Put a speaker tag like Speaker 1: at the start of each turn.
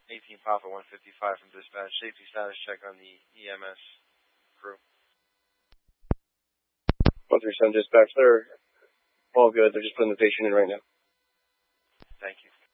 Speaker 1: 18 Papa 155 from dispatch. Safety status check on the EMS crew.
Speaker 2: 137 dispatch, they're all good. They're just putting the patient in right now.
Speaker 1: Thank you.